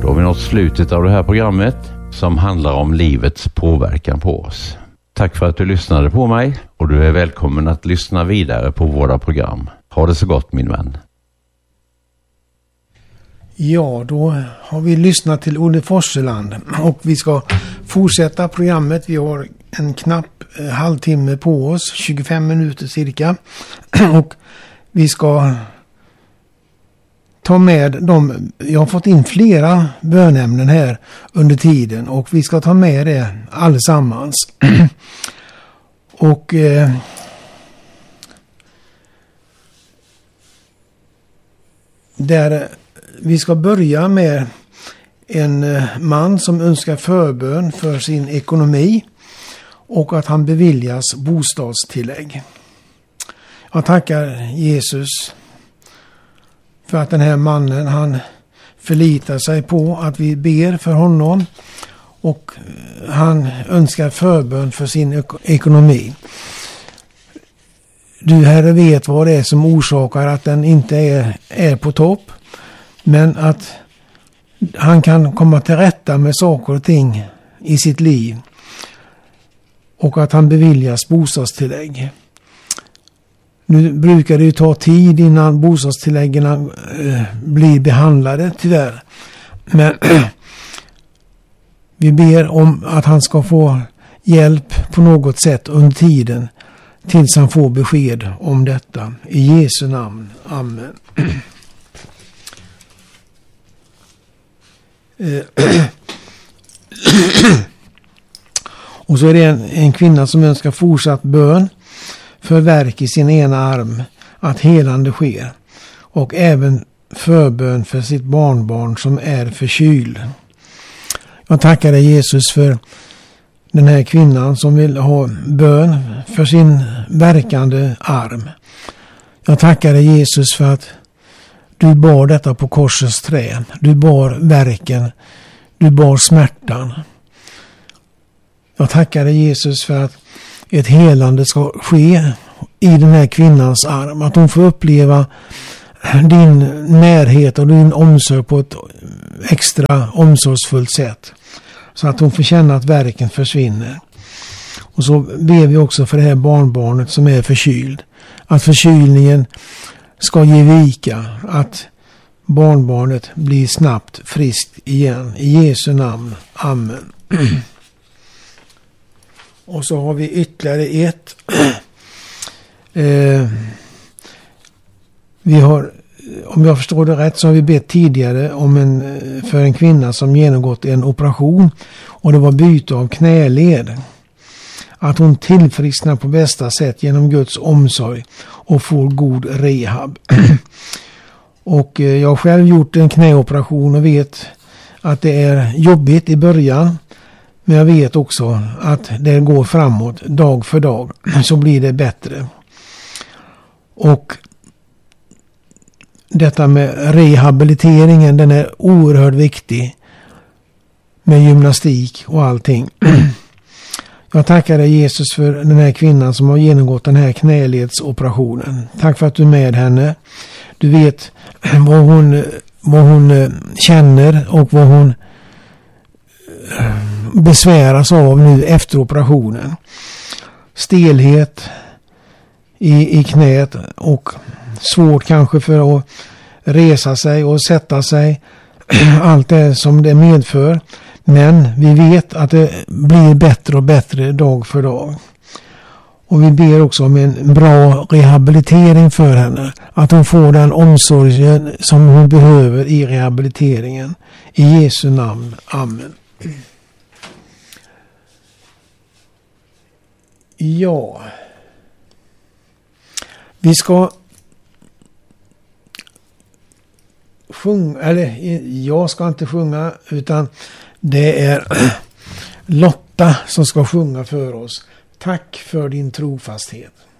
Då har vi nått slutet av det här programmet som handlar om livets påverkan på oss. Tack för att du lyssnade på mig och du är välkommen att lyssna vidare på våra program. Ha det så gott, min vän. Ja, då har vi lyssnat till Olle Forseland och vi ska fortsätta programmet. Vi har en knapp halvtimme på oss, 25 minuter cirka. Och vi ska ta med dem. Jag har fått in flera bönämnen här under tiden och vi ska ta med det allesammans. Och där vi ska börja med en man som önskar förbön för sin ekonomi och att han beviljas bostadstillägg. Jag tackar Jesus för att den här mannen, han förlitar sig på att vi ber för honom och han önskar förbön för sin ekonomi. Du, Herre, vet vad det är som orsakar att den inte är på topp, men att han kan komma till rätta med saker och ting i sitt liv och att han beviljas bostadstillägg. Nu brukar det ju ta tid innan bostadstilläggen blir behandlade, tyvärr. Men vi ber om att han ska få hjälp på något sätt under tiden tills han får besked om detta. I Jesu namn. Amen. Och så är det en kvinna som önskar fortsatt bön för värk i sin ena arm, att helande sker, och även förbön för sitt barnbarn som är förkyld. Jag tackar dig, Jesus, för den här kvinnan som vill ha bön för sin verkande arm. Jag tackar dig, Jesus, för att du bar detta på korsets trä. Du bar verken. Du bar smärtan. Jag tackar dig, Jesus, för att ett helande ska ske i den här kvinnans arm. Att hon får uppleva din närhet och din omsorg på ett extra omsorgsfullt sätt. Så att hon får känna att verken försvinner. Och så ber vi också för det här barnbarnet som är förkyld. Att förkylningen ska ge vika. Att barnbarnet blir snabbt friskt igen. I Jesu namn. Amen. Och så har vi ytterligare ett. Vi har, om jag förstår det rätt, så har vi bett tidigare för en kvinna som genomgått en operation. Och det var byte av knäled. Att hon tillfrisknar på bästa sätt genom Guds omsorg och får god rehab. Och jag har själv gjort en knäoperation och vet att det är jobbigt i början. Men jag vet också att det går framåt dag för dag, så blir det bättre. Och detta med rehabiliteringen, den är oerhört viktig med gymnastik och allting. Jag tackar dig, Jesus, för den här kvinnan som har genomgått den här knäledsoperationen. Tack för att du är med henne. Du vet vad hon känner och vad hon besväras av nu efter operationen. Stelhet i knät och svårt kanske för att resa sig och sätta sig. Allt det som det medför. Men vi vet att det blir bättre och bättre dag för dag. Och vi ber också om en bra rehabilitering för henne. Att hon får den omsorgen som hon behöver i rehabiliteringen. I Jesu namn. Amen. Ja. Vi ska sjunga, eller jag ska inte sjunga, utan det är Lotta som ska sjunga för oss. Tack för din trofasthet.